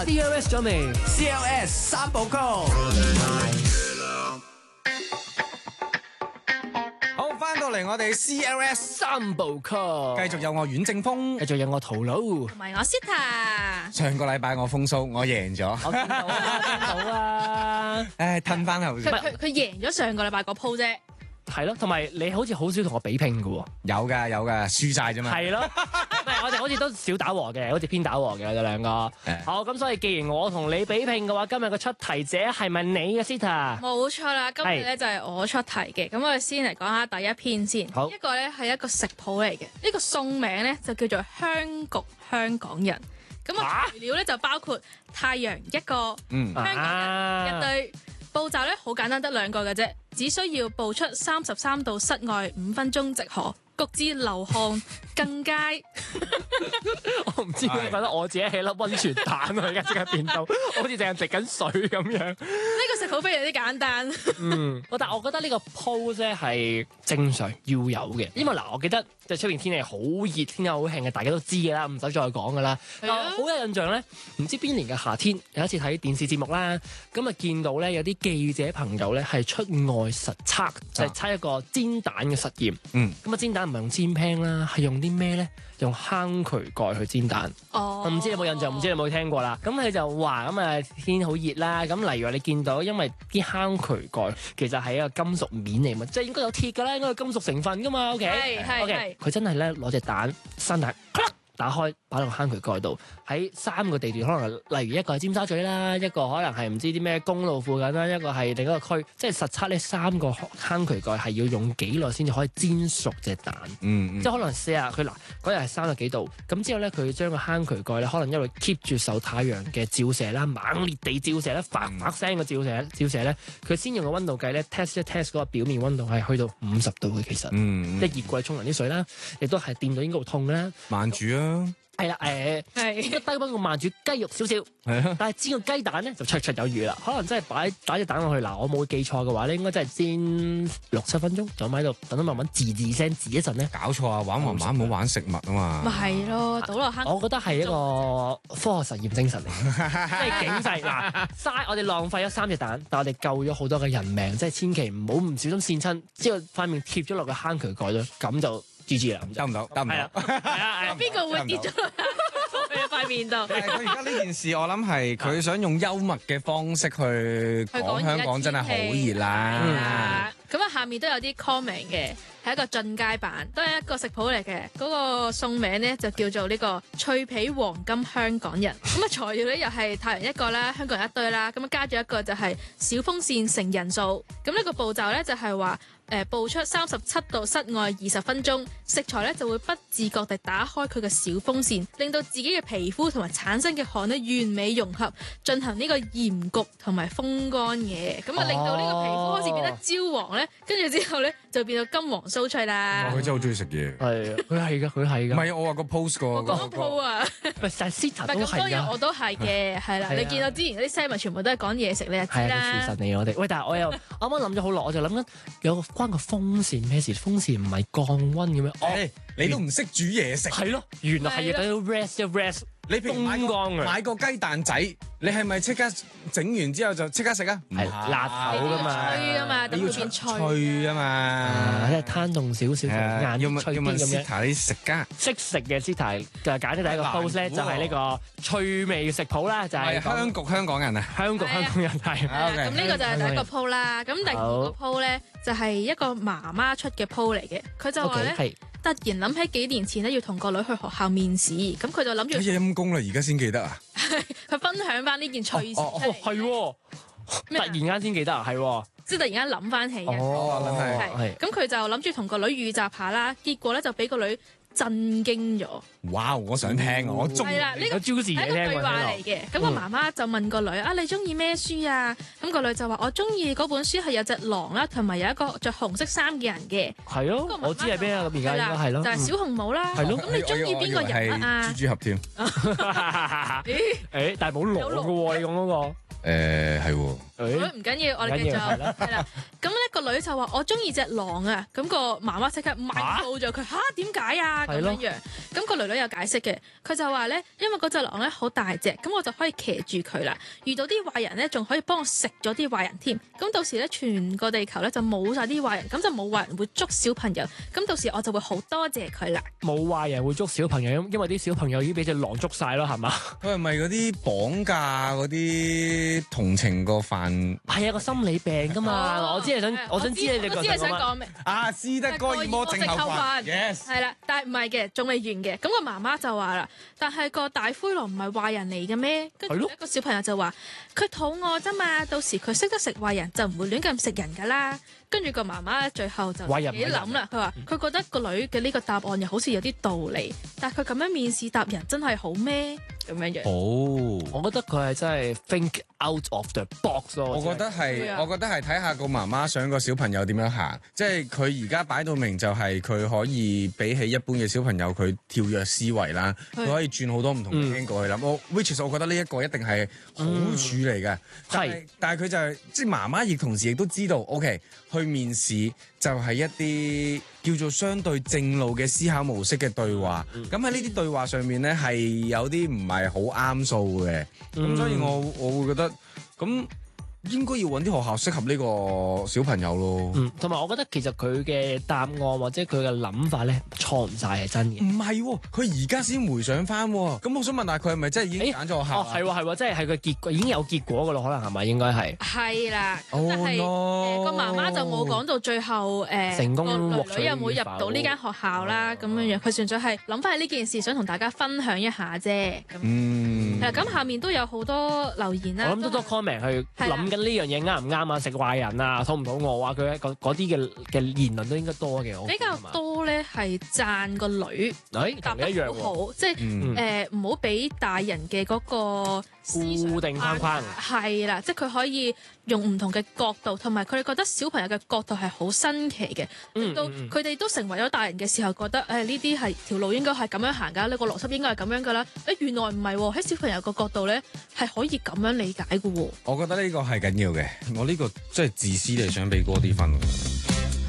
CLS 咗未 ？CLS 三部曲。好，翻到嚟我哋 CLS 三部曲， 繼續有我阮正峰， 繼續有我屠佬。 同埋我 Sita， 上個禮拜我風騷，我贏咗。 我見到啊，見到啊。 唉，褪翻後先。 佢贏咗上個禮拜嗰鋪啫。 係咯，同埋你好似好少同我比拼嘅喎。 有㗎，輸晒啫嘛。 係咯，唔係我哋好似都少打和嘅，好似偏打和嘅我哋兩個。好，咁所以既然我同你比拼嘅話，今日個出題者係咪你嘅 Sita？ 冇錯啦，今日咧就係我出題嘅。咁我哋先嚟講下第一篇先。 好， 一個咧係一個食譜嚟嘅，呢個餸名咧就叫做香焗香港人。咁啊材料咧就包括太陽一個，香港人一堆。步驟咧好簡單，得兩個嘅啫，只需要步出33度室外5分鐘直河，焗至流汗更佳。 我唔知點解覺得我自己係粒溫泉蛋啊！而家即刻變到好似淨係滴緊水咁樣。 呢個食譜非常之簡單。 但係我覺得呢個 pose 咧係正常要有嘅，因為嗱，我記得即係出邊天氣好熱，天氣好興嘅，大家都知㗎啦，唔使再講㗎啦。但我好有印象咧，唔知邊年嘅夏天有一次睇電視節目啦，咁啊見到咧有啲記者朋友咧係出外實測，就係測一個煎蛋嘅實驗。咁啊煎蛋唔係用煎 pan 啦，係用啲咩咧？用坑渠蓋去煎蛋。唔知你有冇印象？唔知你有冇聽過啦？咁佢就話咁啊天好熱啦，咁例如話你見到因為啲坑渠蓋其實係一個金屬面嚟嘛，即係應該有鐵㗎啦，應該有金屬成分㗎嘛。OK，佢真係咧攞隻蛋生蛋。打開擺落坑渠蓋度，喺3個地段，可能例如一個係尖沙咀啦，一個可能係唔知啲咩公路附近啦，一個係另一個區，即係實測呢3個坑渠蓋係要用幾耐先至可以煎熟隻蛋。即係可能佢嗱嗰日係30幾度，咁之後咧佢將個坑渠蓋咧可能因為 keep 住受太陽嘅照射啦，猛烈地照射咧，發聲嘅照射咧，佢先用個溫度計咧 test 嗰個表面溫度係去到50度嘅，其實，即係熱過你沖涼啲水啦，亦都係掂到應該會痛啦。 慢煮啊！ 係啦，應該低溫個慢煮雞肉少少，但係煎個雞蛋咧就綽綽有餘啦。可能真係打隻蛋落去，嗱我冇記錯嘅話咧，應該真係煎6-7分鐘，就喺度等到慢慢吱聲吱一陣咧。 搞錯啊！玩唔好玩食物啊嘛。 咪係咯，倒落坑。 我覺得係一個科學實驗精神嚟，即係警世嗱嘥我哋浪費咗3隻蛋，但我哋救咗好多嘅人命，即係千祈唔好唔小心跣親，之後塊面貼咗落個坑渠蓋咗，咁就。GG 啦，得唔到？ 邊個會跌咗落佢塊面度？ 佢而家呢件事，我諗係佢想用幽默嘅方式去講香港真係好熱啦。 咁啊，下面都有啲 comment 嘅，係一個進階版，都係一個食譜嚟嘅。嗰個餸名咧就叫做呢個脆皮黃金香港人。咁啊，材料咧又係太陽一個啦，香港人一堆啦。咁啊，加咗一個就係小風扇乘人數。咁呢個步驟咧就係話。步出37度室外20分鐘，食材咧就會不自覺地打開佢嘅小風扇，令到自己嘅皮膚同埋產生嘅汗咧完美融合，進行呢個鹽焗同埋風乾嘅，咁啊令到呢個皮膚開始變得焦黃咧，跟住之後咧就變到金黃酥脆啦。 佢真係好中意食嘢。係啊，佢係㗎。 唔係我話個 post 個。 我講 post 啊。 唔係，但係 Sita 都係㗎。 咁當然我都係嘅，係啦。你見到之前嗰啲 segment 全部都係講嘢食，你就知啦。 係啊，廚神嚟我哋。喂，但係我又啱啱諗咗好耐，我就諗緊有個關個風扇咩事？風扇唔係降溫嘅咩？ 你都唔識煮嘢食。 係咯，原來係要等到 rest 一 rest。 你譬如買個雞蛋仔，你係咪即刻整完之後就即刻食啊？ 係辣口㗎嘛， 脆㗎嘛， 你要出脆啊嘛， 即係攤凍少少，硬脆啲咁樣。 Sita 啲食家識食嘅 Sita 就揀咗第一個 post 咧，就係呢個趣味食譜啦，就係香焗香港人啊， 香焗香港人係。 咁呢個就係第一個 post 啦。咁第二個 post 咧就係一個媽媽出嘅 post 嚟嘅，佢就話咧。突然諗起幾年前咧要同個女去學校面試，咁佢就諗住陰公啦，而家先記得啊！ 佢分享翻呢件趣事。 係喎，突然間先記得啊，係喎， 即係突然間諗翻起嘅。 係。 咁佢就諗住同個女預習下啦，結果咧就俾個女震驚咗。 哇！我想聽，我中意。 係啦，呢個係一個對話嚟嘅。咁個媽媽就問個女啊：你中意咩書啊？咁個女就話：我中意嗰本書係有隻狼啦，同埋有一個着紅色衫嘅人嘅。 係咯，我知係咩啊？咁而家應該係咯， 就係小紅帽啦。 係咯。 咁你中意邊個人物啊？ 蜘蛛俠添。 誒，但係冇狼嘅喎，你講嗰個。 係喎。 唔緊要，我哋繼續係啦。咁呢個個女就話我中意隻狼啊，咁個媽媽即刻問到咗佢，點解啊咁樣樣？咁個女女有解釋嘅，佢就話咧，因為嗰隻狼咧好大隻，咁我就可以騎住佢啦。遇到啲壞人咧，仲可以幫我食咗啲壞人添。咁到時咧，全個地球咧就冇晒啲壞人，咁就冇壞人會捉小朋友。咁到時我就會好多謝佢啦。 冇壞人會捉小朋友，因為啲小朋友已經俾隻狼捉晒咯，係嘛？ 佢係咪嗰啲綁架嗰啲同情個犯？ 係啊，個心理病㗎嘛。我知你想知你哋覺得你想講咩？ 斯德哥爾摩症候群。Yes。 係啦，但係唔係嘅，仲未完嘅。咁個媽媽就話啦，但係個大灰狼唔係壞人嚟嘅咩？跟住一個小朋友就話佢肚餓啫嘛，到時佢識得食壞人就唔會亂咁食人㗎啦。跟住個媽媽咧，最後就自己諗啦。佢話佢覺得個女嘅呢個答案又好似有啲道理，但係佢咁樣面試答人真係好咩？咁樣樣。 我覺得佢係真係 think out of the box 咯。 我覺得係睇下個媽媽想個小朋友點樣行，即係佢而家擺到明就係佢可以比起一般嘅小朋友，佢跳躍思維啦，佢可以轉好多唔同嘅 angle 去諗。which is 我覺得呢一個一定係好處嚟嘅。但係佢就係即係媽媽亦同時亦都知道 ，OK。去面試就係一啲叫做相對正路嘅思考模式嘅對話，咁喺呢啲對話上面咧係有啲唔係好啱數嘅，咁所以我會覺得咁應該要揾啲學校適合呢個小朋友咯。 同埋我覺得其實佢嘅答案或者佢嘅諗法咧錯唔晒係真嘅。 唔係喎，佢而家先回想翻喎。咁我想問下佢係咪真係已經揀咗學校？ 係喎，即係個結果已經有結果噶咯，可能係咪應該係？ 係啦，但係個媽媽就冇講到最後成功個女有冇入到呢間學校啦咁樣樣。佢純粹係諗翻起呢件事，想同大家分享一下啫。咁下面都有好多留言啦。 我諗都多 comment 去諗緊呢樣嘢啱唔啱啊？食壞人啊，肚唔肚餓啊？佢嗰啲嘅言論都應該多嘅。 比較多咧係讚個女答得好好，即係唔好俾大人嘅嗰個固定框框。 係啦，即係佢可以用唔同嘅角度，同埋佢哋覺得小朋友嘅角度係好新奇嘅，令到佢哋都成為咗大人嘅時候，覺得呢啲係條路應該係咁樣行㗎，呢個邏輯應該係咁樣㗎啦。原來唔係喎，喺小朋友個角度咧係可以咁樣理解嘅喎。 我覺得呢個係緊要嘅，我呢個即係自私地想俾多啲分。